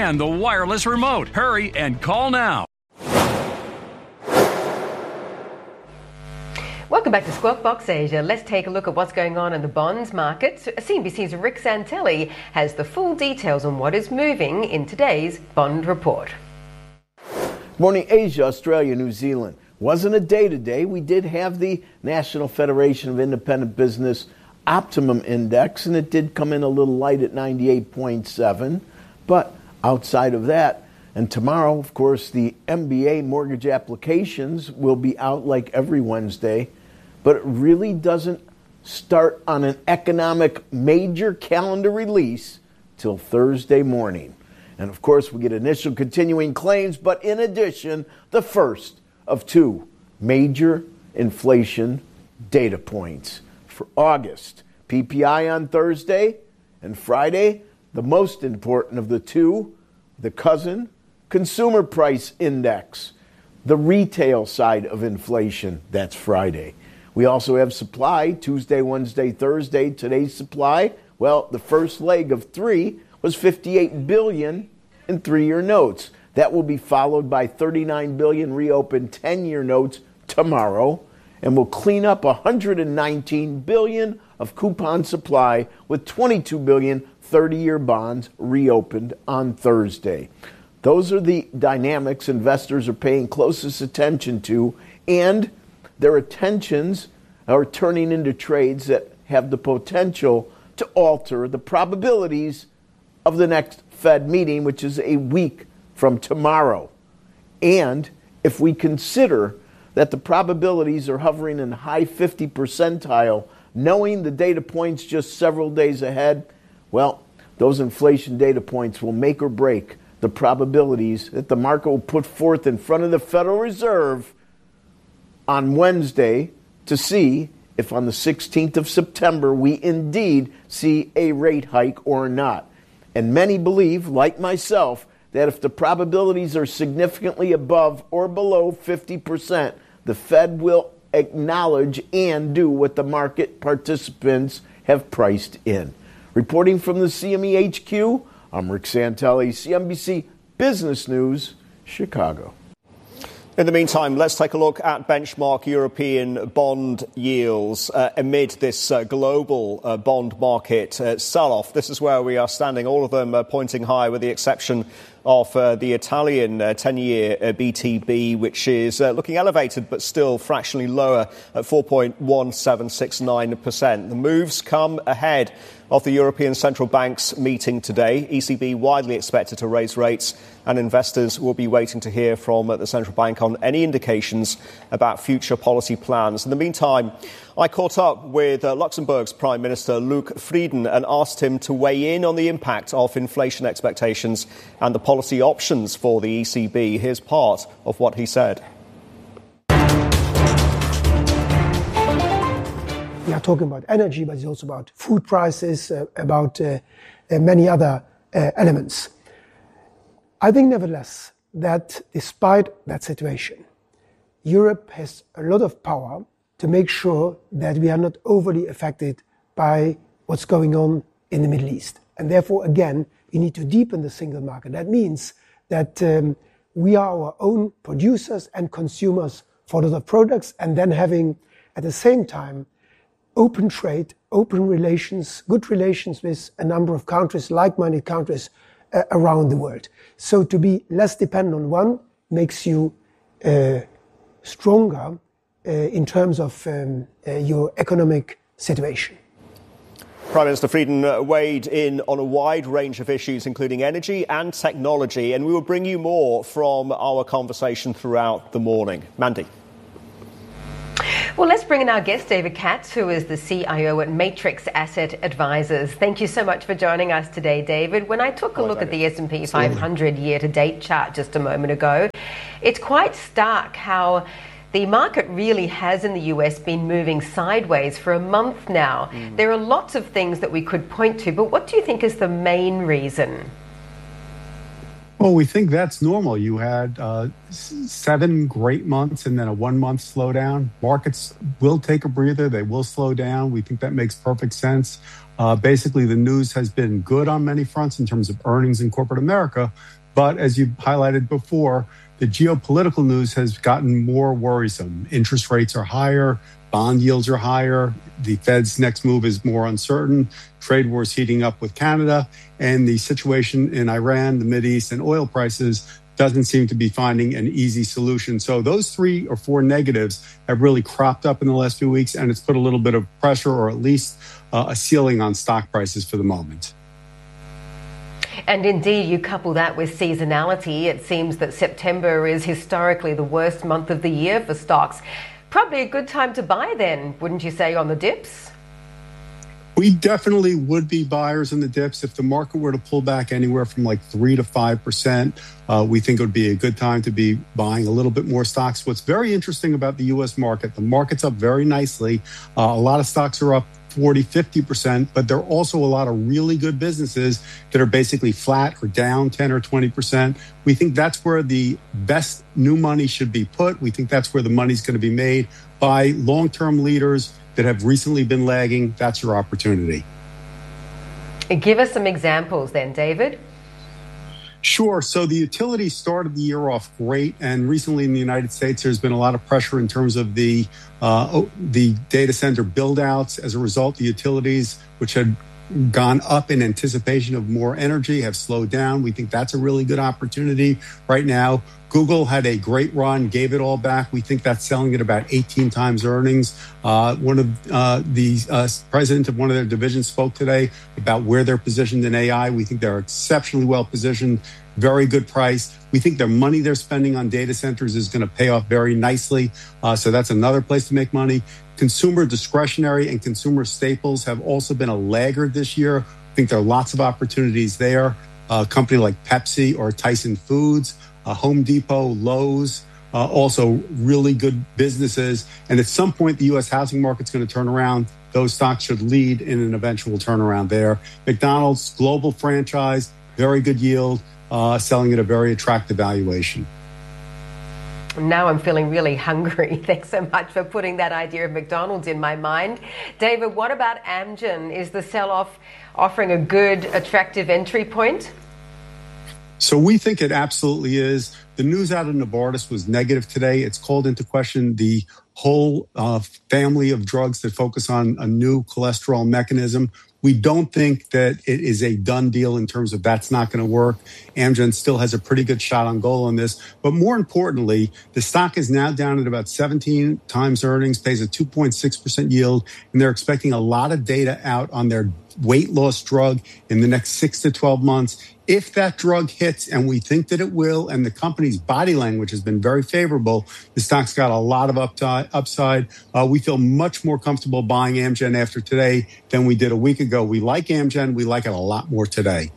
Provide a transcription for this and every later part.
and the wireless remote. Hurry and call now. Welcome back to Squawk Box Asia. Let's take a look at what's going on in the bonds market. CNBC's Rick Santelli has the full details on what is moving in today's bond report. Morning, Asia, Australia, New Zealand. Wasn't a day today. We did have the National Federation of Independent Business Optimum Index, and it did come in a little light at 98.7. But outside of that, and tomorrow, of course, the MBA mortgage applications will be out like every Wednesday, but it really doesn't start on an economic major calendar release till Thursday morning. And of course, we get initial continuing claims, but in addition, the first of two major inflation data points for August. PPI on Thursday and Friday, the most important of the two, the cousin Consumer Price Index, the retail side of inflation. That's Friday. We also have supply, Tuesday, Wednesday, Thursday. Today's supply, well, the first leg of three was $58 billion in 3-year notes. That will be followed by $39 billion reopened 10-year notes tomorrow, and we'll clean up $119 billion of coupon supply with $22 billion 30-year bonds reopened on Thursday. Those are the dynamics investors are paying closest attention to, and their attentions are turning into trades that have the potential to alter the probabilities of the next Fed meeting, which is a week from tomorrow. And if we consider that the probabilities are hovering in high 50 percentile, knowing the data points just several days ahead, well, those inflation data points will make or break the probabilities that the market will put forth in front of the Federal Reserve on Wednesday to see if on the 16th of September we indeed see a rate hike or not. And many believe, like myself, that if the probabilities are significantly above or below 50%, the Fed will acknowledge and do what the market participants have priced in. Reporting from the CME HQ, I'm Rick Santelli, CNBC Business News, Chicago. In the meantime, let's take a look at benchmark European bond yields amid this global bond market sell-off. This is where we are standing, all of them pointing high with the exception of the Italian 10-year BTB, which is looking elevated but still fractionally lower at 4.1769%. The moves come ahead of the European Central Bank's meeting today. ECB widely expected to raise rates, and investors will be waiting to hear from the central bank on any indications about future policy plans. In the meantime, I caught up with Luxembourg's Prime Minister Luc Frieden and asked him to weigh in on the impact of inflation expectations and the policy options for the ECB. Here's part of what he said. We are talking about energy, but it's also about food prices, about many other elements. I think, nevertheless, that despite that situation, Europe has a lot of power to make sure that we are not overly affected by what's going on in the Middle East. And therefore, again, we need to deepen the single market. That means that we are our own producers and consumers for a lot of products, and then having, at the same time, open trade, open relations, good relations with a number of countries, like-minded countries around the world. So to be less dependent on one makes you stronger in terms of your economic situation. Prime Minister Frieden weighed in on a wide range of issues, including energy and technology, and we will bring you more from our conversation throughout the morning. Mandy. Well, let's bring in our guest, David Katz, who is the CIO at Matrix Asset Advisors. Thank you so much for joining us today, David. When I took a look at the S&P 500 year-to-date chart just a moment ago, it's quite stark how the market really has in the US been moving sideways for a month now. There are lots of things that we could point to, but what do you think is the main reason? Well, we think that's normal. You had 7 great months and then a 1 month slowdown. Markets will take a breather. They will slow down. We think that makes perfect sense. Basically, the news has been good on many fronts in terms of earnings in corporate America. But as you highlighted before, the geopolitical news has gotten more worrisome. Interest rates are higher. Bond yields are higher. The Fed's next move is more uncertain. Trade wars heating up with Canada, and the situation in Iran, the Mideast, and oil prices doesn't seem to be finding an easy solution. So those 3 or 4 negatives have really cropped up in the last few weeks, and it's put a little bit of pressure, or at least a ceiling on stock prices for the moment. And indeed, you couple that with seasonality. It seems that September is historically the worst month of the year for stocks. Probably a good time to buy then, wouldn't you say, on the dips? We definitely would be buyers in the dips. If the market were to pull back anywhere from like 3 to 5%, we think it would be a good time to be buying a little bit more stocks. What's very interesting about the U.S. market, the market's up very nicely. A lot of stocks are up 40, 50%, but there are also a lot of really good businesses that are basically flat or down 10 or 20%. We think that's where the best new money should be put. We think that's where the money's going to be made by long-term leaders that have recently been lagging. That's your opportunity. Give us some examples then, David. Sure. So the utilities started the year off great, and recently in the United States, there's been a lot of pressure in terms of the data center build-outs. As a result, the utilities, which had gone up in anticipation of more energy, have slowed down. We think that's a really good opportunity right now. Google had a great run, gave it all back. We think that's selling at about 18 times earnings. One of the president of one of their divisions spoke today about where they're positioned in AI. We think they're exceptionally well positioned, very good price. We think their money they're spending on data centers is going to pay off very nicely. So that's another place to make money. Consumer discretionary and consumer staples have also been a laggard this year. I think there are lots of opportunities there. A company like Pepsi or Tyson Foods, Home Depot, Lowe's, also really good businesses. And at some point, the U.S. housing market's going to turn around. Those stocks should lead in an eventual turnaround there. McDonald's, global franchise, very good yield, selling at a very attractive valuation. Now I'm feeling really hungry. Thanks so much for putting that idea of McDonald's in my mind. David, what about Amgen? Is the sell-off offering a good, attractive entry point? So we think it absolutely is. The news out of Novartis was negative today. It's called into question the whole family of drugs that focus on a new cholesterol mechanism. We don't think that it is a done deal in terms of that's not going to work. Amgen still has a pretty good shot on goal on this. But more importantly, the stock is now down at about 17 times earnings, pays a 2.6% yield, and they're expecting a lot of data out on their weight loss drug in the next 6 to 12 months. If that drug hits, and we think that it will, and the company's body language has been very favorable, the stock's got a lot of upside. We feel much more comfortable buying Amgen after today than we did a week ago. We like Amgen. We like it a lot more today.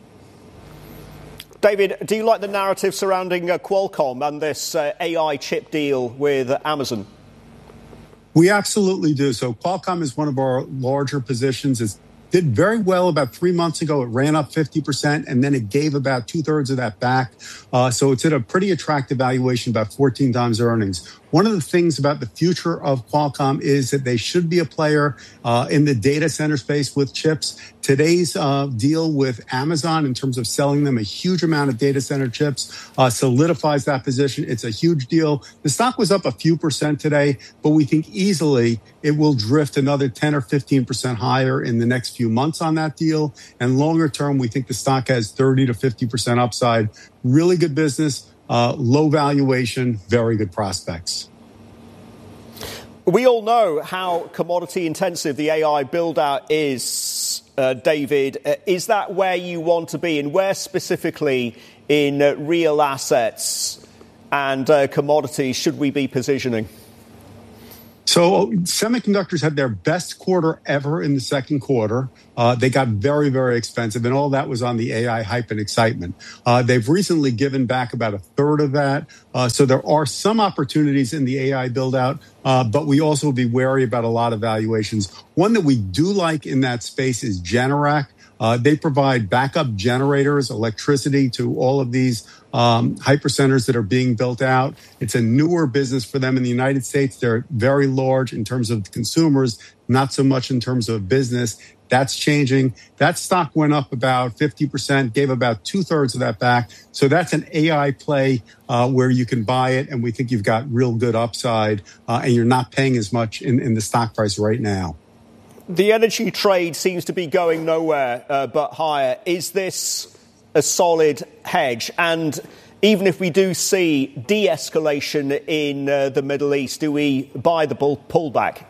David, do you like the narrative surrounding Qualcomm and this AI chip deal with Amazon? We absolutely do. So Qualcomm is one of our larger positions. It's did very well about 3 months ago. It ran up 50%, and then it gave about 2/3 of that back. So it's at a pretty attractive valuation, about 14 times earnings. One of the things about the future of Qualcomm is that they should be a player in the data center space with chips. Today's deal with Amazon in terms of selling them a huge amount of data center chips solidifies that position. It's a huge deal. The stock was up a few percent today, but we think easily it will drift another 10 or 15% higher in the next few months on that deal. And longer term, we think the stock has 30 to 50% upside. Really good business. Low valuation, very good prospects. We all know how commodity intensive the AI build-out is, David. Is that where you want to be? And where specifically in real assets and commodities should we be positioning? So semiconductors had their best quarter ever in the second quarter. They got very, very expensive, and all that was on the AI hype and excitement. They've recently given back about 1/3 of that. So there are some opportunities in the AI build-out, but we also will be wary about a lot of valuations. One that we do like in that space is Generac. They provide backup generators, electricity to all of these hypercenters that are being built out. It's a newer business for them in the United States. They're very large in terms of consumers, not so much in terms of business. That's changing. That stock went up about 50%, gave about 2/3 of that back. So that's an AI play where you can buy it, and we think you've got real good upside, and you're not paying as much in the stock price right now. The energy trade seems to be going nowhere but higher. Is this a solid hedge? And even if we do see de-escalation in the Middle East, do we buy the pullback?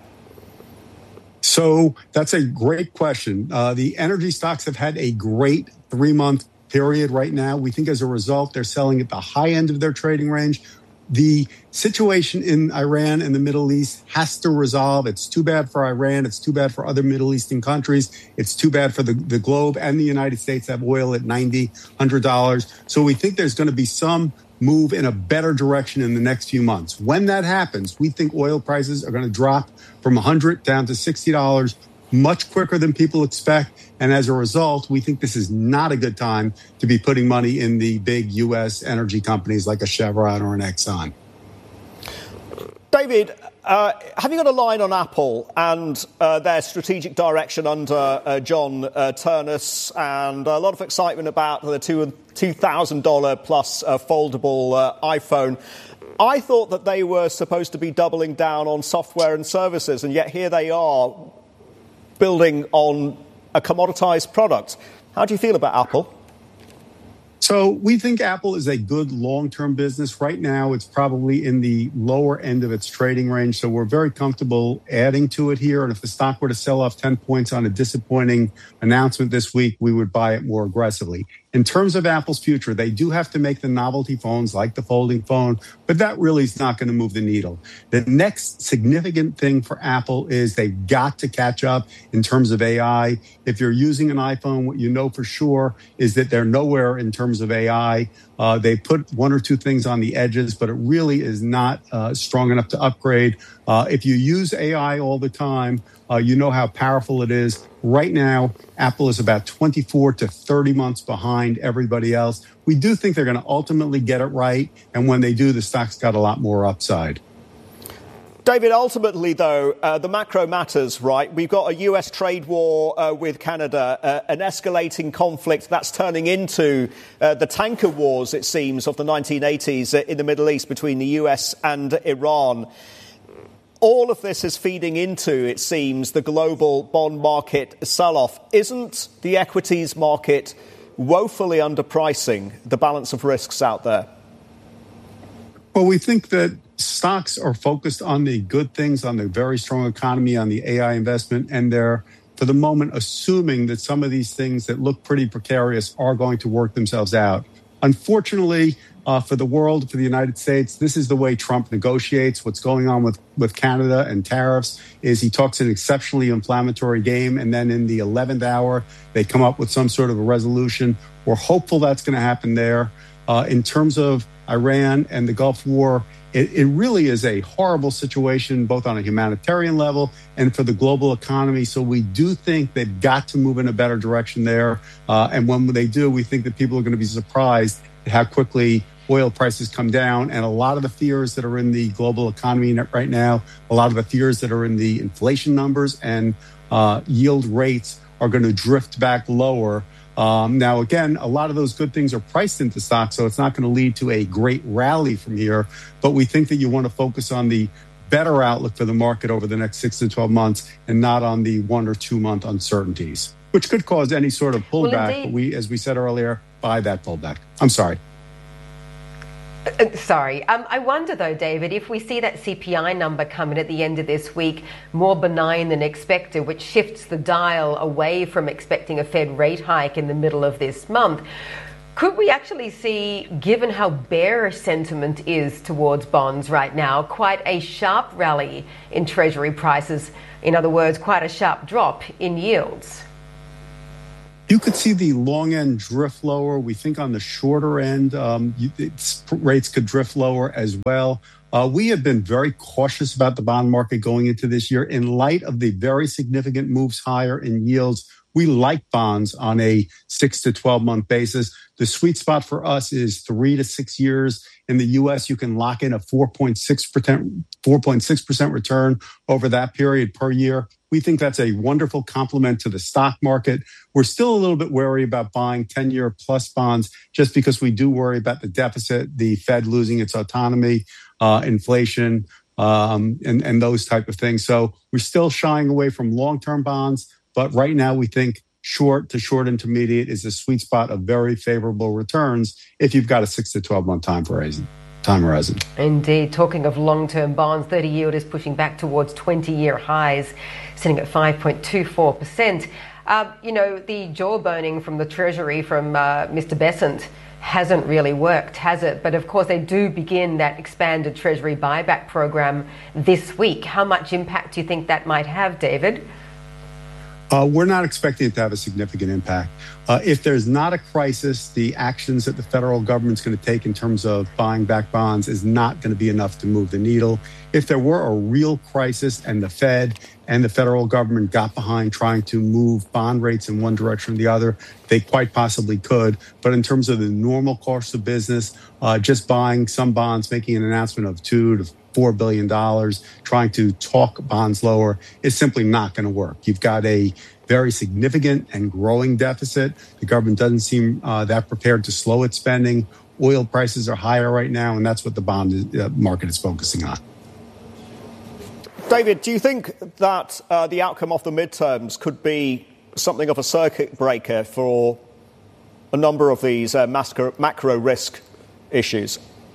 So that's a great question. The energy stocks have had a great 3-month period right now. We think as a result, they're selling at the high end of their trading range. The situation in Iran and the Middle East has to resolve. It's too bad for Iran. It's too bad for other Middle Eastern countries. It's too bad for the globe and the United States have oil at $90, $100. So we think there's going to be some move in a better direction in the next few months. When that happens, we think oil prices are going to drop from $100 down to $60 much quicker than people expect. And as a result, we think this is not a good time to be putting money in the big U.S. energy companies like a Chevron or an Exxon. David, have you got a line on Apple and their strategic direction under John Ternus, and a lot of excitement about the $2,000 plus foldable iPhone? I thought that they were supposed to be doubling down on software and services, and yet here they are building on a commoditized product. How do you feel about Apple? So we think Apple is a good long-term business. Right now, it's probably in the lower end of its trading range. So we're very comfortable adding to it here. And if the stock were to sell off 10 points on a disappointing announcement this week, we would buy it more aggressively. In terms of Apple's future, they do have to make the novelty phones like the folding phone, but that really is not going to move the needle. The next significant thing for Apple is they've got to catch up in terms of AI. If you're using an iPhone, what you know for sure is that they're nowhere in terms of AI. They put one or two things on the edges, but it really is not strong enough to upgrade. If you use AI all the time, you know how powerful it is. Right now, Apple is about 24 to 30 months behind everybody else. We do think they're going to ultimately get it right. And when they do, the stock's got a lot more upside. David, ultimately, though, the macro matters, right? We've got a US trade war with Canada, an escalating conflict that's turning into the tanker wars, it seems, of the 1980s in the Middle East between the US and Iran. All of this is feeding into, it seems, the global bond market sell-off. Isn't the equities market woefully underpricing the balance of risks out there? Well, we think that stocks are focused on the good things, on the very strong economy, on the AI investment, and they're, for the moment, assuming that some of these things that look pretty precarious are going to work themselves out. Unfortunately, for the world, for the United States, this is the way Trump negotiates. What's going on with Canada and tariffs is he talks an exceptionally inflammatory game, and then in the 11th hour, they come up with some sort of a resolution. We're hopeful that's going to happen there. In terms of Iran and the Gulf War, it really is a horrible situation, both on a humanitarian level and for the global economy. So we do think they've got to move in a better direction there. And when they do, we think that people are going to be surprised at how quickly oil prices come down. And a lot of the fears that are in the global economy right now, a lot of the fears that are in the inflation numbers and yield rates are going to drift back lower. Now, again, a lot of those good things are priced into stocks, so it's not going to lead to a great rally from here. But we think that you want to focus on the better outlook for the market over the next 6 to 12 months and not on the 1 or 2 month uncertainties, which could cause any sort of pullback. But we, as we said earlier, buy that pullback. I'm sorry. I wonder, though, David, if we see that CPI number coming at the end of this week more benign than expected, which shifts the dial away from expecting a Fed rate hike in the middle of this month, could we actually see, given how bearish sentiment is towards bonds right now, quite a sharp rally in Treasury prices? In other words, quite a sharp drop in yields? You could see the long end drift lower. We think on the shorter end, rates could drift lower as well. We have been very cautious about the bond market going into this year in light of the very significant moves higher in yields we like bonds on a 6 to 12 month basis. The sweet spot for us is 3 to 6 years. In the U.S., you can lock in a 4.6% return over that period per year. We think that's a wonderful complement to the stock market. We're still a little bit wary about buying 10-year plus bonds just because we do worry about the deficit, the Fed losing its autonomy, inflation, and those type of things. So we're still shying away from long-term bonds. But right now, we think short to short intermediate is a sweet spot of very favorable returns if you've got a 6 to 12 month time horizon. Indeed. Talking of long-term bonds, 30 yield is pushing back towards 20-year highs, sitting at 5.24%. The jaw-boning from the Treasury from Mr. Bessent hasn't really worked, has it? But of course, they do begin that expanded Treasury buyback program this week. How much impact do you think that might have, David? We're not expecting it to have a significant impact. If there's not a crisis, the actions that the federal government's going to take in terms of buying back bonds is not going to be enough to move the needle. If there were a real crisis and the Fed and the federal government got behind trying to move bond rates in one direction or the other, they quite possibly could. But in terms of the normal course of business, just buying some bonds, making an announcement of $2 to $4 billion, trying to talk bonds lower is simply not going to work. You've got a very significant and growing deficit. The government doesn't seem that prepared to slow its spending. Oil prices are higher right now, and that's what the bond market is focusing on. David, do you think that the outcome of the midterms could be something of a circuit breaker for a number of these macro risk issues?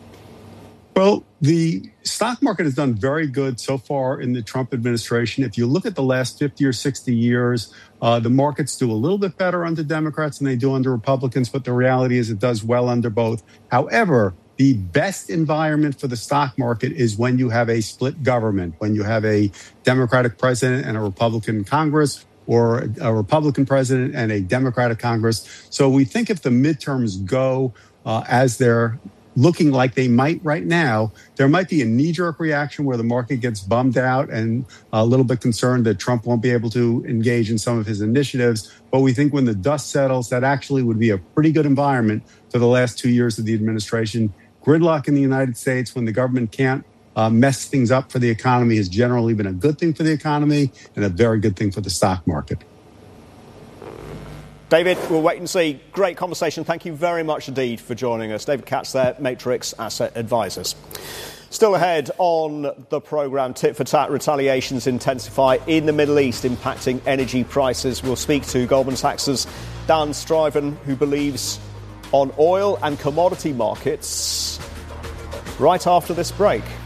Well, the stock market has done very good so far in the Trump administration. If you look at the last 50 or 60 years, the markets do a little bit better under Democrats than they do under Republicans, but the reality is it does well under both. However, the best environment for the stock market is when you have a split government, when you have a Democratic president and a Republican Congress, or a Republican president and a Democratic Congress. So we think if the midterms go as they're looking like they might right now, there might be a knee-jerk reaction where the market gets bummed out and a little bit concerned that Trump won't be able to engage in some of his initiatives. But we think when the dust settles, that actually would be a pretty good environment for the last 2 years of the administration. Gridlock in the United States, when the government can't mess things up for the economy, has generally been a good thing for the economy and a very good thing for the stock market. David, we'll wait and see. Great conversation. Thank you very much indeed for joining us. David Katz there, Matrix Asset Advisors. Still ahead on the programme, tit for tat retaliations intensify in the Middle East, impacting energy prices. We'll speak to Goldman Sachs' Dan Stuyven, who believes on oil and commodity markets, right after this break.